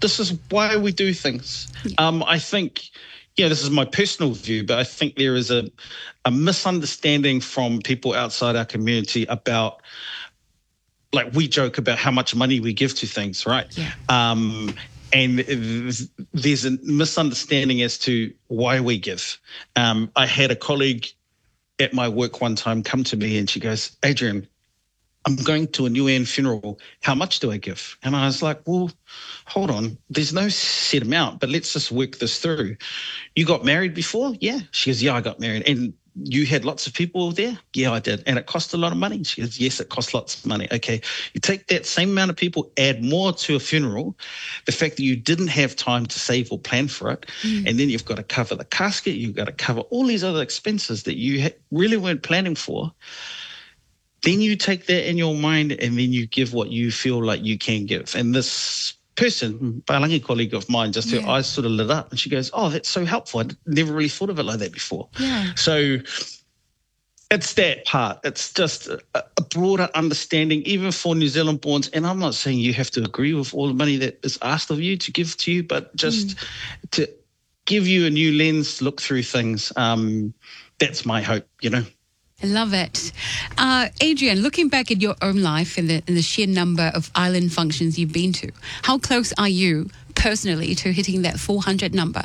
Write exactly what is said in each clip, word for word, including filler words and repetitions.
this is why we do things. Yeah. Um, I think, yeah, this is my personal view, but I think there is a, a misunderstanding from people outside our community about, like, we joke about how much money we give to things, right? Yeah. Um, and there's a misunderstanding as to why we give. Um, I had a colleague at my work one time come to me and she goes, Adrian, I'm going to a New End funeral. How much do I give? And I was like, well, hold on. There's no set amount, but let's just work this through. You got married before? Yeah. She goes, yeah, I got married. And you had lots of people there? Yeah, I did. And it cost a lot of money? She goes, yes, it cost lots of money. Okay. You take that same amount of people, add more to a funeral, the fact that you didn't have time to save or plan for it, mm. and then you've got to cover the casket, you've got to cover all these other expenses that you ha- really weren't planning for. Then you take that in your mind and then you give what you feel like you can give. And this person, Palangi colleague of mine, just yeah. her eyes sort of lit up and she goes, oh, that's so helpful. I never really thought of it like that before. Yeah. So it's that part. It's just a, a broader understanding, even for New Zealand borns. And I'm not saying you have to agree with all the money that is asked of you to give to you, but just mm. to give you a new lens, look through things. Um, that's my hope, you know. I love it. Uh, Adrian, looking back at your own life and the, and the sheer number of island functions you've been to, how close are you personally to hitting that four hundred number?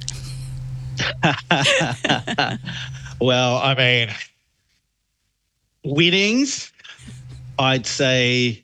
Well, I mean, weddings, I'd say,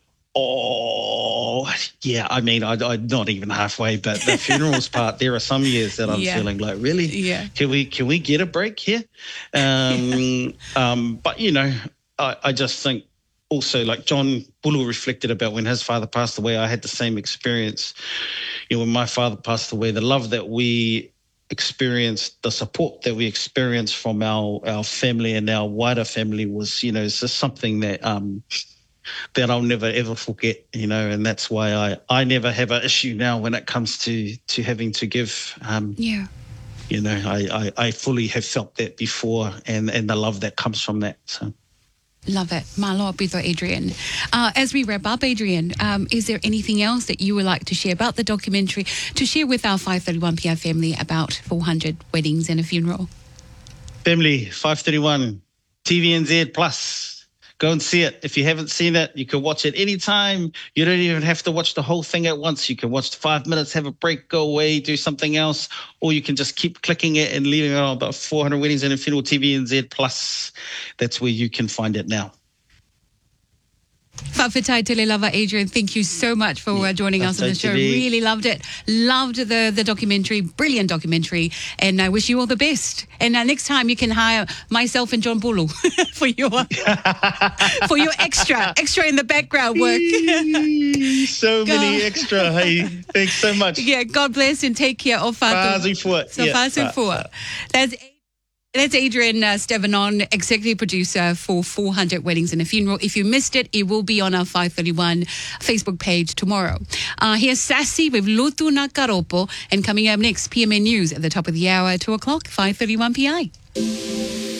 oh, yeah, I mean, I, I'm not even halfway, but the funerals part, there are some years that I'm yeah. feeling like, really? Yeah. Can we can we get a break here? Um, um, but, you know, I, I just think also, like John Bulu reflected about when his father passed away, I had the same experience. You know, when my father passed away, the love that we experienced, the support that we experienced from our, our family and our wider family was, you know, it's just something that... Um, that I'll never, ever forget, you know, and that's why I, I never have an issue now when it comes to, to having to give. Um, yeah. You know, I, I, I fully have felt that before and, and the love that comes from that. So. Love it. Malo Pito, Adrian. Uh, as we wrap up, Adrian, um, is there anything else that you would like to share about the documentary, to share with our five thirty-one P R family about four hundred weddings and a funeral? Family, five thirty-one, T V N Z Plus. Go and see it. If you haven't seen it, you can watch it anytime. You don't even have to watch the whole thing at once. You can watch five minutes, have a break, go away, do something else, or you can just keep clicking it and leaving it on. About four hundred Weddings and a Funeral, T V N Z Plus. That's where you can find it now. Whawhetai Tele Lava, Adrian, thank you so much for uh, joining us on the show. Really loved it. Loved the, the documentary. Brilliant documentary. And I wish you all the best. And uh, next time you can hire myself and John Bulu for your for your extra, extra in the background work. So many extra. Hey, thanks so much. Yeah, God bless and take care of Fatu. So yeah. That's That's Adrian uh, Stevanon, executive producer for four hundred Weddings and a Funeral. If you missed it, it will be on our five thirty-one Facebook page tomorrow. Uh, here's Sassy with Lutu na Karopo, and coming up next, P M A News at the top of the hour, two o'clock, five thirty-one P I.